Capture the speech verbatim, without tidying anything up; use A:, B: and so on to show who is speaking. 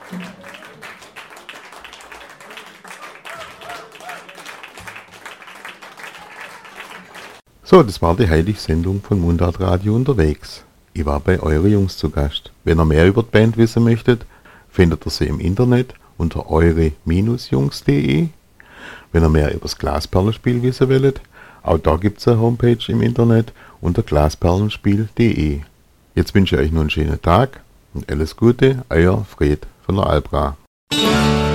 A: So, das war die heutige Sendung von Mundart Radio unterwegs. Ich war bei Eure Jungs zu Gast. Wenn ihr mehr über die Band wissen möchtet, findet ihr sie im Internet unter eure Bindestrich jungs punkt de. Wenn ihr mehr über das Glasperlenspiel wissen wollt, auch da gibt es eine Homepage im Internet unter glasperlenspiel punkt de. Jetzt wünsche ich euch noch einen schönen Tag und alles Gute, euer Fred von der Albra.